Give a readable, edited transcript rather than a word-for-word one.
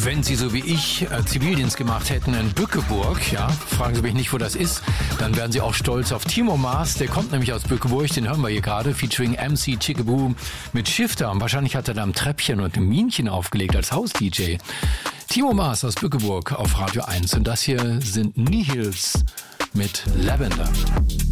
Wenn Sie so wie ich Zivildienst gemacht hätten in Bückeburg, ja, fragen Sie mich nicht, wo das ist, dann wären Sie auch stolz auf Timo Maas. Der kommt nämlich aus Bückeburg, den hören wir hier gerade, featuring MC Chickaboo mit Shifter. Und wahrscheinlich hat er da ein Treppchen und ein Minchen aufgelegt als Haus-DJ. Timo Maas aus Bückeburg auf Radio 1. Und das hier sind Nihils mit Lavender.